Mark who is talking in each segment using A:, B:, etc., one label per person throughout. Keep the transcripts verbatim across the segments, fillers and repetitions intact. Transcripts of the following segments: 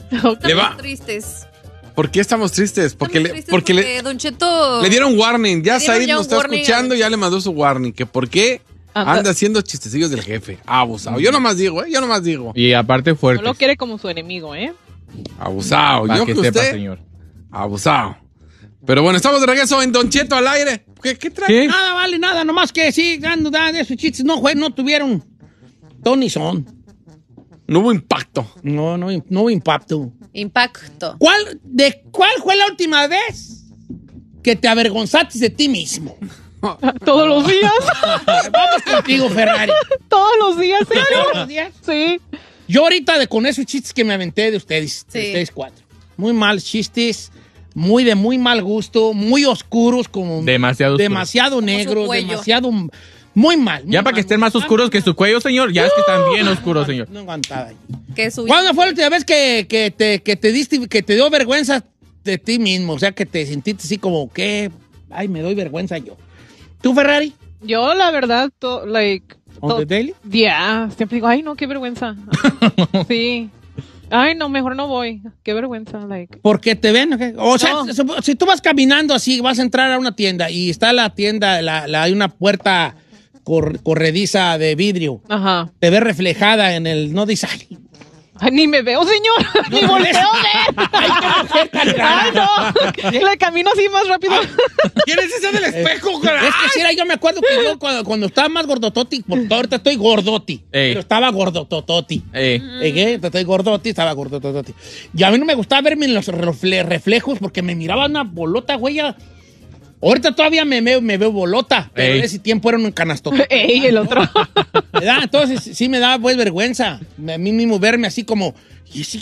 A: Le va.
B: Estamos tristes.
A: ¿Por qué estamos tristes? Porque,
B: Estamos
A: le,
B: tristes
A: porque,
B: porque
A: le,
B: Don Cheto...
A: le dieron warning. Ya
B: Le dieron
A: Said
B: ya
A: nos
B: un
A: está
B: warning.
A: escuchando, ya le mandó su warning. Que por qué
C: Anda.
A: anda haciendo chistecillos del jefe. Abusado. Yo nomás digo, ¿eh? Yo nomás digo.
D: Y aparte
C: No
D: fuerte.
C: lo quiere como su enemigo, ¿eh?
A: Abusado.
D: Para
A: Yo
D: que
A: que
D: sepa,
A: usted...
D: señor.
A: Abusado. Pero bueno, estamos de regreso en Don Cheto al aire. ¿Qué, qué trae?
D: ¿Qué?
E: Nada, vale, nada, nomás que sí, dando de esos chistes no, fue, no tuvieron Tony Son.
A: No hubo impacto.
E: No, no, no hubo impacto.
B: Impacto.
E: ¿Cuál, de, ¿Cuál fue la última vez que te avergonzaste de ti mismo?
C: Todos los días.
E: Vamos contigo, Ferrari.
C: Todos los días,
E: ¿Todos
C: señor.
E: los días?
C: Sí.
E: Yo ahorita de con esos chistes que me aventé de ustedes, de
B: Sí.
E: ustedes cuatro. Muy mal chistes, muy de muy mal gusto, muy oscuros, como
D: Demasiado oscuros.
E: demasiado
B: su
E: negros,
B: cuello.
E: demasiado muy mal. muy
D: Ya para
E: mal,
D: que estén
E: muy
D: más
E: mal.
D: oscuros que su cuello, señor. Ya es que están bien oscuros, señor.
E: No aguantaba.
B: Que su...
E: ¿Cuándo fue la última vez que, que, te, que te diste, que te dio vergüenza de ti mismo? O sea, que te sentiste así como que, ay, me doy vergüenza yo. ¿Tú, Ferrari?
C: Yo, la verdad, to, like...
E: ¿On
C: to-
E: the daily?
C: Yeah, siempre digo, ay, no, qué vergüenza. Sí. Ay, no, mejor no voy. Qué vergüenza, like...
E: Porque te ven, ¿o qué? O sea,
C: No.
E: si, si tú vas caminando así, vas a entrar a una tienda y está la tienda, la, la- hay una puerta cor- corrediza de vidrio.
C: Ajá.
E: Te ves reflejada en el, no dices, ay,
C: Ay, ni me veo, señor. Ni
E: no,
C: volteo
E: ves.
C: a ver.
E: Ay, qué mujer tan
C: Ay,
E: rara.
C: no. Le camino así más rápido.
A: ¿Quién es ese del espejo?
E: Es que sí, era, yo me acuerdo que yo cuando, cuando estaba más gordototi, porque ahorita estoy gordoti,
D: Ey.
E: pero estaba gordotototi.
D: Eh,
E: Llegué, estoy gordoti, estaba gordotototi. Y a mí no me gustaba verme en los refle- reflejos porque me miraba una bolota, güey. ya. Ahorita todavía me, veo- me veo bolota, pero
D: Ey.
E: en ese tiempo era un canasto.
C: Ey, el otro.
E: ¿Verdad? Entonces sí me daba pues vergüenza a mí mismo verme así como, y ese,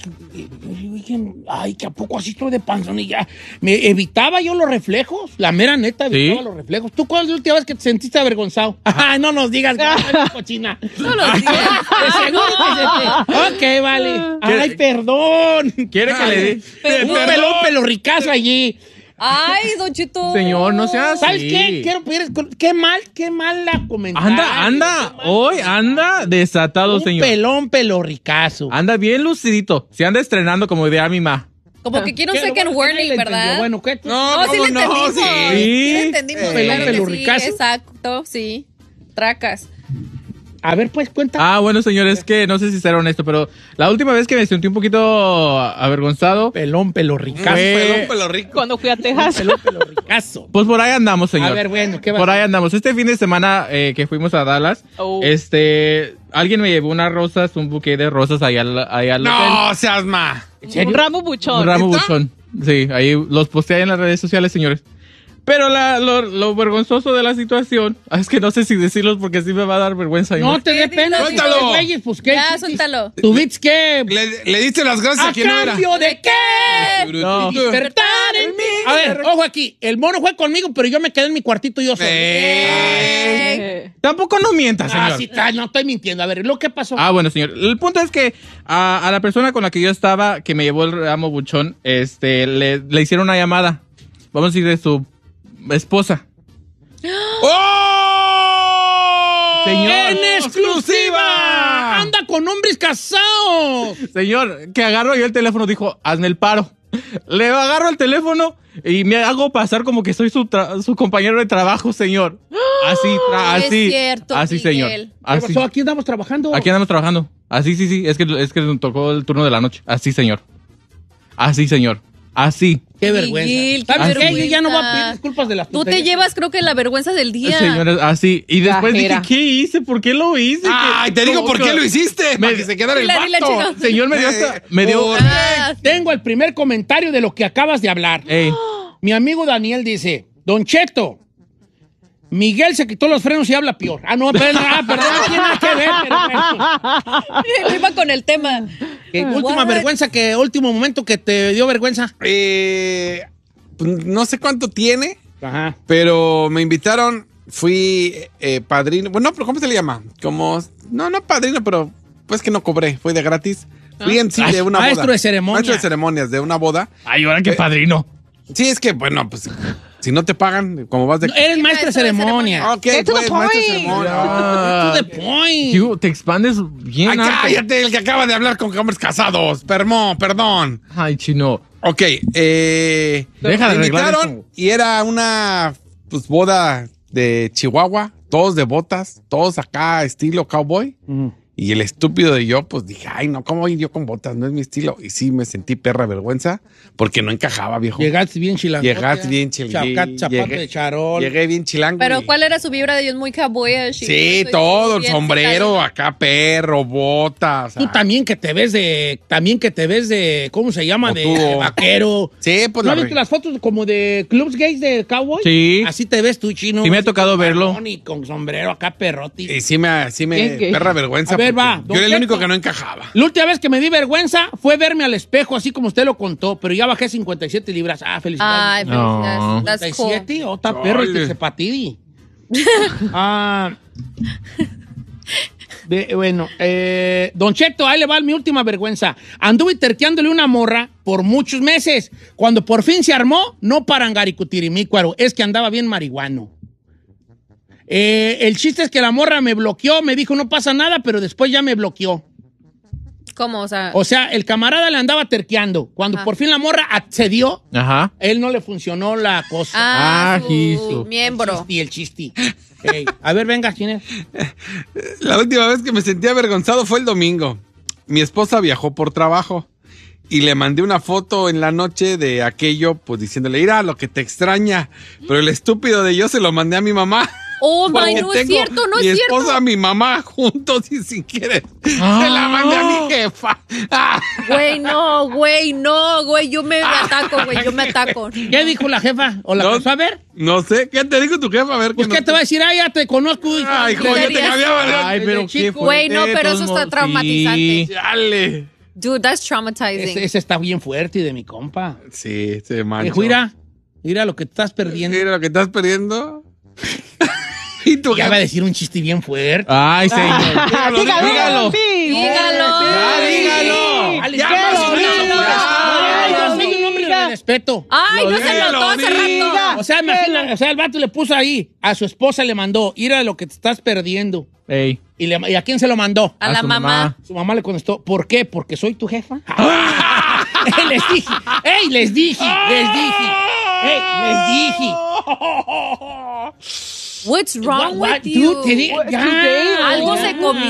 E: ay, que a poco así estoy de panzón y ya. Me evitaba yo los reflejos, la mera neta evitaba
D: ¿Sí?
E: los reflejos. ¿Tú cuál es la última vez que te sentiste avergonzado? Ay, no nos digas, que cochina.
B: Todos los días.
E: De seguro que se te- Ok, vale. Ay, perdón.
D: ¿Quiere que le dé?
E: Un pelón pelo ricazo allí.
B: Ay, Don Cheto.
D: Señor, no seas
E: ¿Sabes
D: Sí.
E: qué? Quiero pedir, qué mal, qué mal la comentario.
D: Anda, anda.
E: Qué mal
D: Hoy
E: comentario.
D: anda desatado,
E: Un
D: señor.
E: pelón pelo ricazo.
D: Anda bien lucidito. Se anda estrenando como diría mi ma.
B: Como que quiere un
E: ¿Qué?
B: second
E: Bueno,
B: warning,
E: ¿qué le entendió?
B: ¿verdad?
E: Bueno, ¿qué?
A: No,
B: No, sí
A: ¿cómo
B: le
A: no?
B: entendimos.
A: Sí.
B: Sí le entendimos.
E: Eh,
B: claro que
E: pelo
B: sí,
E: ricazo.
B: exacto, sí. Tracas.
E: A ver, pues, cuenta.
D: Ah, bueno, señor, es que no sé si será honesto, pero la última vez que me sentí un poquito avergonzado,
E: Pelón pelo ricazo.
D: Fue-
A: Pelón, pelo rico.
C: Cuando fui a Texas.
E: Pelón pelo ricazo.
D: pues por ahí andamos, señor.
E: A ver, bueno, ¿qué va
D: Por
E: a
D: ahí andamos. Este fin de semana eh, que fuimos a Dallas,
C: Oh.
D: este, alguien me llevó unas rosas, un buque de rosas allá al, allá al hotel.
A: No, seas ma.
E: ¿En serio?
C: Un ramo buchón.
D: Un ramo
A: ¿Neta?
D: buchón. Sí, ahí los posteé en las redes sociales, señores. Pero la, lo, lo vergonzoso de la situación, ah, es que no sé si decirlos porque sí me va a dar vergüenza.
E: No
D: señor.
E: te dé pena.
A: Suéltalo.
E: si güeyes, pues, ¿qué?
B: Ya, suéltalo.
E: ¿Tuviste qué?
A: Le, le diste las gracias a,
E: ¿A
A: quien no era.
E: cambio de qué?
D: No.
E: Despertar en mí. A ver, ojo aquí. El mono fue conmigo, pero yo me quedé en mi cuartito yo solo.
A: Eh.
C: Eh,
D: Tampoco no mientas, señor.
E: Ah, sí, está, no estoy mintiendo. A ver, ¿lo que pasó?
D: Ah, bueno, señor. El punto es que a, a la persona con la que yo estaba, que me llevó el ramo buchón, este, le, le hicieron una llamada. Vamos a decir de su esposa.
A: ¡Oh!
D: Señor.
E: ¡En exclusiva! ¡Anda con hombres casados!
D: Señor, que agarro yo el teléfono, dijo, hazme el paro. Le agarro el teléfono y me hago pasar como que soy su, tra- su compañero de trabajo, señor. Así, tra-
B: Es
D: así.
B: cierto,
D: así,
B: Miguel.
D: señor.
E: ¿Qué
D: Así.
E: pasó? Aquí andamos trabajando.
D: Aquí andamos trabajando. Así, sí, sí. Es que, es que nos tocó el turno de la noche. Así, señor. Así, señor. Así.
E: Qué vergüenza.
B: Miguel, qué
E: ¿Sabes qué? Yo
B: vergüenza.
E: ya no voy a pedir disculpas de las
B: Tú te
E: tonterías.
B: llevas, creo que la vergüenza del día.
D: Señores, así. Y después
C: Cajera.
D: dije, ¿qué hice? ¿Por qué lo hice?
A: Ay,
D: ¿Qué-
A: te digo
D: cómo
A: por
D: que-
A: qué lo hiciste.
D: Me-
A: Para que se quedara el
B: Dile, dile,
A: vato.
B: chico.
D: Señor, me dio hasta...
A: Eh,
D: Me dio...
A: por-
B: Ah,
E: Tengo el primer comentario de lo que acabas de hablar.
D: Ey.
E: Mi amigo Daniel dice, Don Cheto, Miguel se quitó los frenos y habla peor. Ah, no, perdón, ah, perdón, no tiene nada que ver. Pero,
B: no iba con el tema.
E: ¿qué última
B: What?
E: vergüenza, que último momento que te dio vergüenza?
A: Eh, pues, no sé cuánto tiene,
E: Ajá.
A: pero me invitaron, fui eh, padrino. Bueno, pero ¿cómo se le llama? Como, no, no padrino, pero pues que no cobré, fue de gratis. Fui en sí de una
E: Maestro
A: boda.
E: de ceremonias.
A: Maestro de ceremonias, de una boda.
D: Ay, ahora qué
A: Eh,
D: padrino.
A: Sí, es que, bueno, pues Si no te pagan, como vas de...
E: No, eres maestra de ceremonia.
A: Ok,
C: Get to the
A: pues, maestro de
C: point.
A: ceremonia.
D: Ah,
E: To the point.
D: Hugh, te expandes bien
A: Ay,
D: harto.
A: cállate, el que acaba de hablar con hombres casados. Perdón, perdón.
D: Ay, chino.
A: Ok, eh...
D: Deja de
A: me
D: arreglar
A: invitaron
D: eso.
A: y era una, pues, boda de Chihuahua. Todos de botas, todos acá, estilo cowboy.
E: Mm.
A: Y el estúpido de yo, pues dije, ay, no, ¿cómo voy yo con botas? No es mi estilo. Y sí, me sentí perra vergüenza porque no encajaba, viejo.
E: Llegaste bien chilango.
A: Llegaste bien chilango.
E: Chacat, zapato de charol.
A: Llegué bien chilango.
B: Pero
A: y-
B: ¿cuál era su vibra de Dios? Muy cowboyish. y
A: Sí,
B: eso, y
A: todo, el
B: bien
A: sombrero,
B: citadino.
A: acá perro, botas.
E: Tú
A: ah.
E: también que te ves de, también que te ves de, ¿cómo se llama? De,
A: Botudo.
E: de vaquero.
A: Sí, pues
E: ¿No
A: la
E: has visto
A: re-
E: las fotos como de clubs gays de cowboy?
D: Sí.
E: Así te ves tú, chino.
D: Sí me ha
E: Así
D: tocado
E: con
D: verlo.
E: barbón y con sombrero acá perroti.
A: Y sí me, sí me
C: Bien gay.
A: perra vergüenza.
E: A ver,
A: porque
E: va,
A: Yo
E: don
A: era el
E: Cheto.
A: único que no encajaba.
E: La última vez que me di vergüenza fue verme al espejo, así como usted lo contó, pero ya bajé cincuenta y siete libras. Ah,
B: Ay,
E: felicidades.
B: felicidades.
D: No.
B: That's cool.
E: cincuenta y siete, oh, está perro y
A: Chale.
E: que se patidi. Ah, de- bueno, eh, Don Cheto, ahí le va mi última vergüenza. Anduve terqueándole una morra por muchos meses. Cuando por fin se armó, no parangaricutirimícuaro, es que andaba bien marihuano. Eh, el chiste es que la morra me bloqueó, me dijo no pasa nada, pero después ya me bloqueó.
B: ¿Cómo? O sea,
E: O sea, el camarada le andaba terqueando. Cuando
B: Ah.
E: por fin la morra accedió,
D: Ajá.
E: él no le funcionó la cosa.
B: ah,
D: Ah,
B: su
D: hizo.
B: miembro.
E: Y el chisti. Ok. A ver, venga, ¿quién es?
A: La última vez que me sentí avergonzado fue el domingo. Mi esposa viajó por trabajo y le mandé una foto en la noche de aquello, pues diciéndole, mira lo que te extraña. Pero el estúpido de yo se lo mandé a mi mamá.
B: Oh, my,
A: Porque
B: no es
A: tengo
B: cierto, no
A: mi
B: es
A: esposa
B: cierto.
A: y mi mamá juntos y sin querer.
D: Ah.
A: Se la mandé a mi jefa. Ah.
B: Güey, no, güey, no, güey, yo me ataco, güey, yo me ataco.
E: ¿Qué dijo la jefa? ¿O la
A: No.
E: pasó a ver?
A: No sé, ¿qué te dijo tu jefa? A ver,
E: Pues,
A: que
E: ¿qué
A: no-
E: te va a decir? Ah, ya te conozco, hijo.
A: Ay, hijo, ya te
B: Serías-
A: cambiaba.
D: Ay,
E: Desde
D: pero
E: chico.
D: qué fuerte.
B: Güey, no, pero eso
D: todos
B: está
D: modos,
B: traumatizante.
D: sí.
A: Dale.
B: Dude, that's traumatizing.
E: Ese, ese está bien fuerte y de mi compa.
A: Sí, se
E: Eh,
A: manchó.
E: mira, mira lo que te estás perdiendo.
A: Mira lo que estás perdiendo. Y tu
E: Ya
A: jefa.
E: va a decir un chiste bien fuerte.
D: Ay, señor.
A: Dígalo,
D: dígalo.
C: Sí.
B: Dígalo.
D: Ya, dígalo.
E: Dale,
A: Ya,
E: dígalo,
A: más,
E: dígalo.
A: dígalo.
E: Ay,
C: Dígalo.
E: yo soy un hombre de respeto.
B: Ay, no se
A: Dígalo,
B: notó hace
A: diga.
B: rato.
E: O sea, imagina, o sea, el vato le puso ahí, a su esposa le mandó, mira lo que te estás perdiendo.
D: Ey.
E: ¿Y, le- ¿y a quién se lo mandó?
B: A
D: A
B: la
D: su
B: mamá.
D: mamá.
E: Su mamá le contestó, ¿por qué? ¿Porque soy tu jefa? ¡Ey, les dije! ¡Ey, les dije! ¡Les dije! ¡Ey, les dije!
B: What's wrong
E: What- what-
B: with you?
E: dude, te di-
C: What-
E: ya,
C: today?
B: Algo
E: ya.
B: se comió.